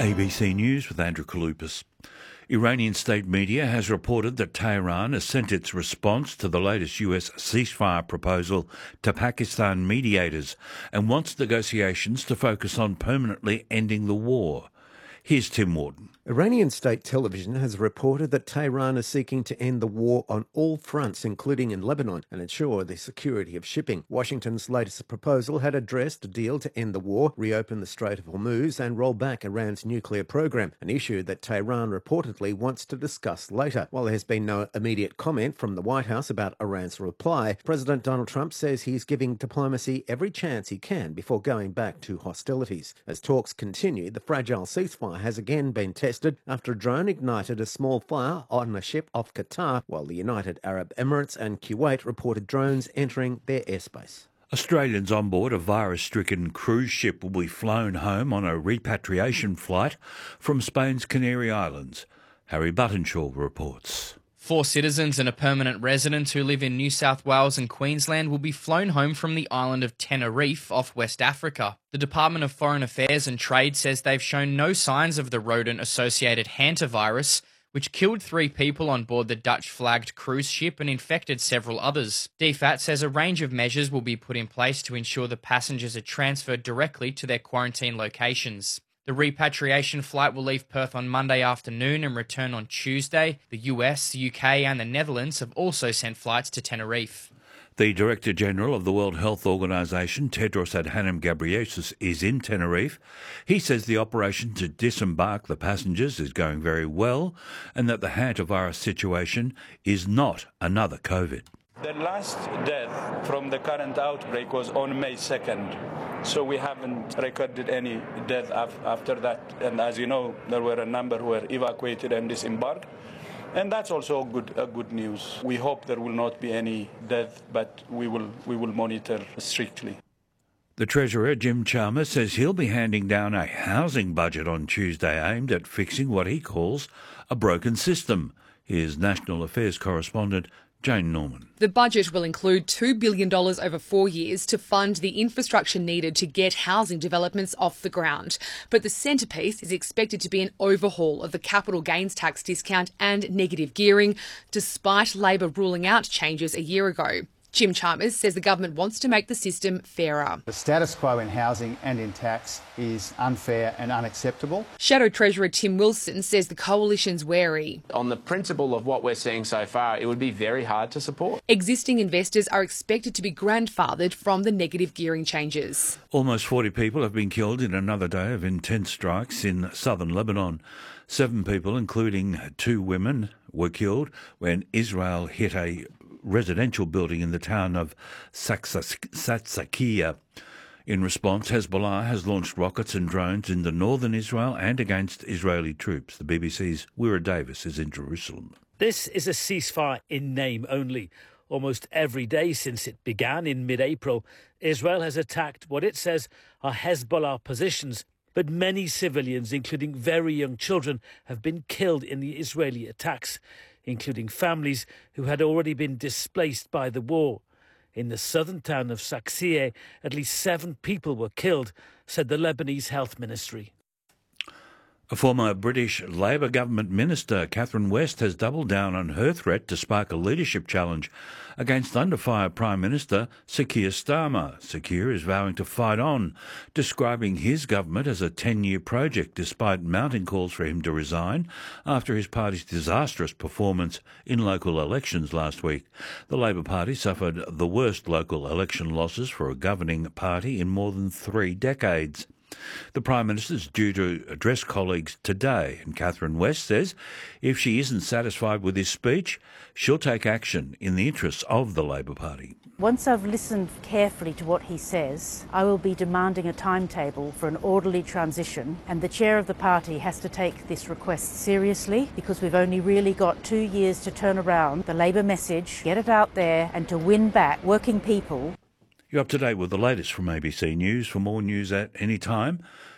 ABC News with Andrew Kaloupas. Iranian state media has reported that Tehran has sent its response to the latest US ceasefire proposal to Pakistan mediators and wants negotiations to focus on permanently ending the war. Here's Tim Wharton. Iranian state television has reported that Tehran is seeking to end the war on all fronts, including in Lebanon, and ensure the security of shipping. Washington's latest proposal had addressed a deal to end the war, reopen the Strait of Hormuz, and roll back Iran's nuclear program, an issue that Tehran reportedly wants to discuss later. While there has been no immediate comment from the White House about Iran's reply, President Donald Trump says he's giving diplomacy every chance he can before going back to hostilities. As talks continue, the fragile ceasefire has again been tested after a drone ignited a small fire on a ship off Qatar, while the United Arab Emirates and Kuwait reported drones entering their airspace. Australians on board a virus-stricken cruise ship will be flown home on a repatriation flight from Spain's Canary Islands. Harry Buttonshaw reports. 4 citizens and a permanent resident who live in New South Wales and Queensland will be flown home from the island of Tenerife off West Africa. The Department of Foreign Affairs and Trade says they've shown no signs of the rodent-associated hantavirus, which killed 3 people on board the Dutch-flagged cruise ship and infected several others. DFAT says a range of measures will be put in place to ensure the passengers are transferred directly to their quarantine locations. The repatriation flight will leave Perth on Monday afternoon and return on Tuesday. The US, the UK and the Netherlands have also sent flights to Tenerife. The Director General of the World Health Organization, Tedros Adhanom Ghebreyesus, is in Tenerife. He says the operation to disembark the passengers is going very well and that the hantavirus situation is not another COVID. The last death from the current outbreak was on May 2nd, so we haven't recorded any death after that. And as you know, there were a number who were evacuated and disembarked, and that's also good news. We hope there will not be any death, but we will monitor strictly. The Treasurer, Jim Chalmers, says he'll be handing down a housing budget on Tuesday aimed at fixing what he calls a broken system. Here's National Affairs correspondent Jane Norman. The budget will include $2 billion over 4 years to fund the infrastructure needed to get housing developments off the ground. But the centrepiece is expected to be an overhaul of the capital gains tax discount and negative gearing, despite Labor ruling out changes a year ago. Jim Chalmers says the government wants to make the system fairer. The status quo in housing and in tax is unfair and unacceptable. Shadow Treasurer Tim Wilson says the coalition's wary. On the principle of what we're seeing so far, it would be very hard to support. Existing investors are expected to be grandfathered from the negative gearing changes. Almost 40 people have been killed in another day of intense strikes in southern Lebanon. 7 people, including 2 women, were killed when Israel hit a residential building in the town of Satsakiya. In response, Hezbollah has launched rockets and drones into northern Israel and against Israeli troops. The BBC's Wira Davis is in Jerusalem. This is a ceasefire in name only. Almost every day since it began in mid-April, Israel has attacked what it says are Hezbollah positions. But many civilians, including very young children, have been killed in the Israeli attacks, including families who had already been displaced by the war. In the southern town of Saksiyeh, at least 7 people were killed, said the Lebanese Health Ministry. A former British Labour government minister, Catherine West, has doubled down on her threat to spark a leadership challenge against under-fire Prime Minister Sir Keir Starmer. Sir Keir is vowing to fight on, describing his government as a 10-year project despite mounting calls for him to resign after his party's disastrous performance in local elections last week. The Labour Party suffered the worst local election losses for a governing party in more than 3 decades. The Prime Minister is due to address colleagues today, and Catherine West says if she isn't satisfied with his speech, she'll take action in the interests of the Labor Party. Once I've listened carefully to what he says, I will be demanding a timetable for an orderly transition, and the chair of the party has to take this request seriously because we've only really got 2 years to turn around the Labor message, get it out there and to win back working people. You're up to date with the latest from ABC News. For more news at any time,